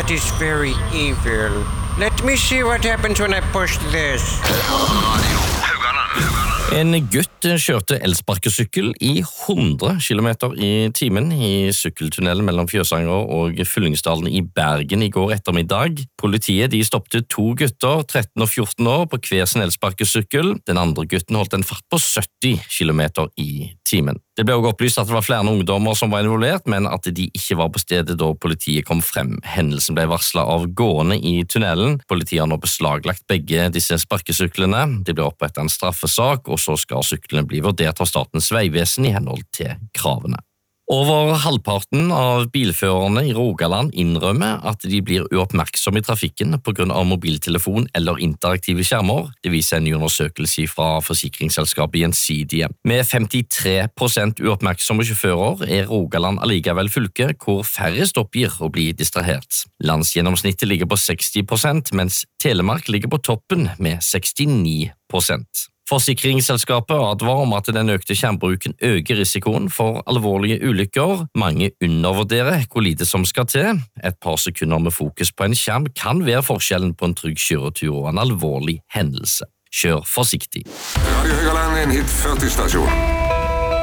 That is very evil. Let me see what happens when I push this. En gutt kjørte elsparkesykkel i 100 km i timen i sykkeltunnelen mellom Fjøsanger og Fyllingsdalen i Bergen i går ettermiddag. Politiet stoppet 2 gutter, 13 og 14 år, på hver sin elsparkesykkel. Den andre gutten holdt en fart på 70 km i timen. Det ble også opplyst at det var flere ungdommer som var involvert, men at de ikke var på stedet da politiet kom frem. Hendelsen ble varslet av gående i tunnelen. Politiet har nå beslaglagt begge disse sparkesyklene. Det ble opprettet en straffesak, og så skal syklene bli vurdert av Statens vegvesen i henhold til kravene. Over halvparten av bilførerne i Rogaland innrømmer at de blir uoppmerksomme i trafikken på grunn av mobiltelefon eller interaktive skjermer. Det viser en ny undersøkelse fra forsikringsselskapet Gjensidige. Med 53% uoppmerksomme sjåfører er Rogaland allikevel fylke hvor færrest oppgir å bli distrahert. Landsgjennomsnittet ligger på 60%, mens Telemark ligger på toppen med 69%. Forsikringsselskapet advarer om at den økte skjermbruken øker risikoen for alvorlige ulykker. Mange undervurderer hvor lite som skal til. Et par sekunder med fokus på en skjerm kan være forskjellen på en trygg kjøretur og en alvorlig hendelse. Kjør forsiktig. Radio Høgaland, en hit 40-stasjon.